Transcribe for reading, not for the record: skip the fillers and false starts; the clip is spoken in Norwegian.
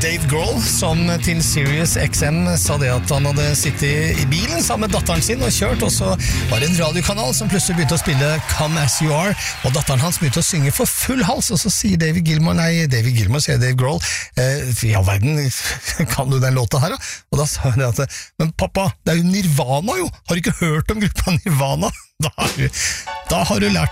Dave Grohl, som til Sirius XM sa det at han hadde sittet i bilen sammen med datteren sin og kjørt, og så var det en radiokanal som plutselig begynte å spille Come As You Are, og datteren hans begynte å synge for full hals, og så sier David Gilmour, sier Dave Grohl, i all verden, kan du den låta her da? Og da sa han at, men pappa, det er jo Nirvana jo, har du ikke hørt om gruppa Nirvana? Da har du lært